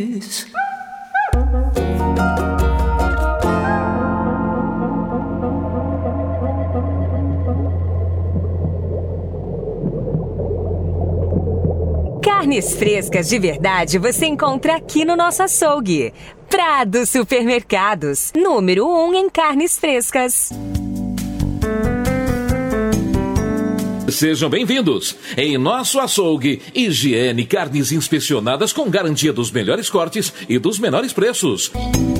Carnes frescas de verdade você encontra aqui no nosso açougue. Prado Supermercados, número 1 em carnes frescas. Sejam bem-vindos. Em nosso açougue, higiene, carnes inspecionadas com garantia dos melhores cortes e dos menores preços.